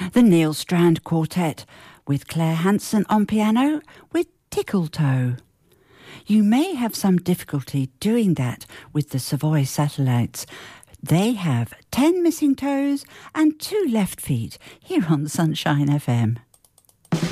The Neil Strand Quartet, with Claire Hansen on piano, with Tickle Toe. You may have some difficulty doing that with the Savoy Satellites. They have 10 missing toes and 2 left feet here on Sunshine FM.